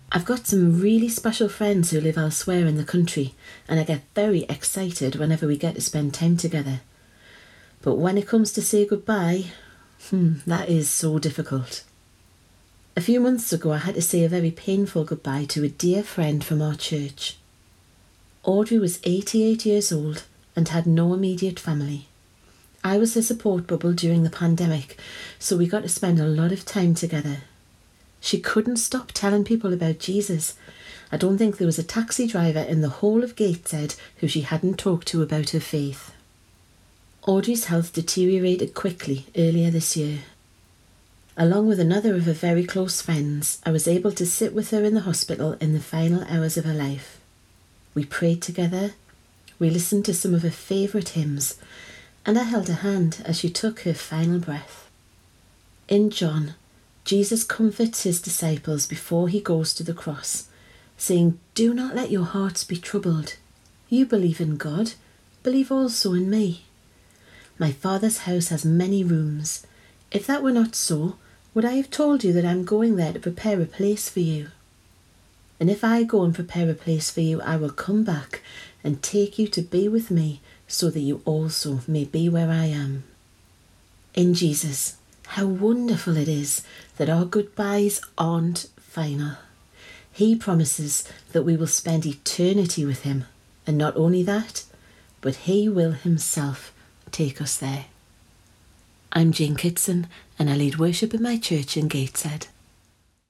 I've got some really special friends who live elsewhere in the country, and I get very excited whenever we get to spend time together. But when it comes to say goodbye, that is so difficult. A few months ago, I had to say a very painful goodbye to a dear friend from our church. Audrey was 88 years old and had no immediate family. I was her support bubble during the pandemic, so we got to spend a lot of time together. She couldn't stop telling people about Jesus. I don't think there was a taxi driver in the whole of Gateshead who she hadn't talked to about her faith. Audrey's health deteriorated quickly earlier this year. Along with another of her very close friends, I was able to sit with her in the hospital in the final hours of her life. We prayed together, we listened to some of her favourite hymns, and I held her hand as she took her final breath. In John, Jesus comforts his disciples before he goes to the cross, saying, "Do not let your hearts be troubled. You believe in God, believe also in me. My Father's house has many rooms. If that were not so, would I have told you that I'm going there to prepare a place for you? And if I go and prepare a place for you, I will come back and take you to be with me, so that you also may be where I am." In Jesus, how wonderful it is that our goodbyes aren't final. He promises that we will spend eternity with him, and not only that, but he will himself take us there. I'm Jane Kitson, and I lead worship in my church in Gateshead.